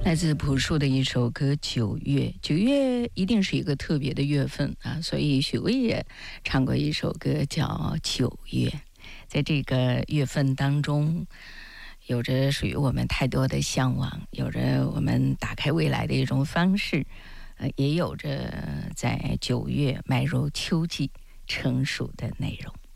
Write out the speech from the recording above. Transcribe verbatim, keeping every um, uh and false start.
来自朴树的一首歌《九月》，九月一定是一个特别的月份啊，所以许巍也唱过一首歌叫《九月》。在这个月份当中，有着属于我们太多的向往，有着我们打开未来的一种方式，呃，也有着在九月迈入秋季成熟的内容。